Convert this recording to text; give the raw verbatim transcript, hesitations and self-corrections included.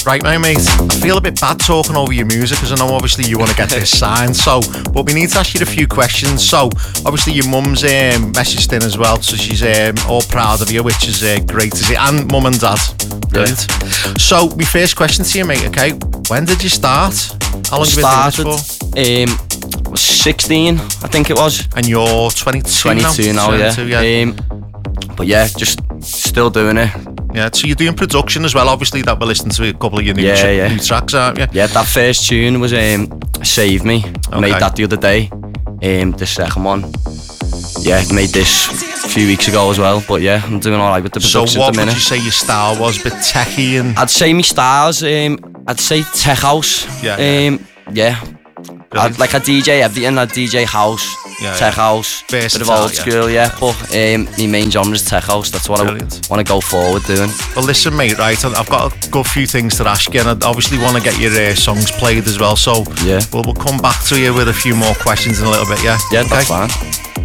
Right, my mate, I feel a bit bad talking over your music because I know obviously you want to get this signed, so, but we need to ask you a few questions. So, obviously your mum's um, messaged in as well, so she's um, all proud of you, which is uh, great to see, and mum and dad. Brilliant. Yeah. So, my first question to you, mate, okay, when did you start? How long have you been doing this for? Um, sixteen, I think it was. And you're twenty-two, twenty-two now? now, twenty-two, yeah. yeah. Um, but yeah, just still doing it. Yeah, so you're doing production as well, obviously, that we're listening to a couple of your new, yeah, tra- yeah. new tracks, aren't you? Yeah, that first tune was um, Save Me. I made Okay. that the other day. Um, the second one, yeah, made this a few weeks ago as well. But yeah, I'm doing alright with the So production what at the would minute. you say your style was? A bit techie and... I'd say my styles, um, I'd say tech house. Yeah, yeah. Um, yeah. I'd, like a D J everything, I'd D J house, Yeah, tech yeah. house, Versatile, bit of old yeah. school, yeah. But um, my main genre is tech house. That's what Brilliant. I want to go forward doing. Well, listen, mate, right, I've got a good few things to ask you, and I obviously want to get your uh, songs played as well, so Yeah. we'll, we'll come back to you with a few more questions in a little bit, yeah? Yeah, Okay? that's fine.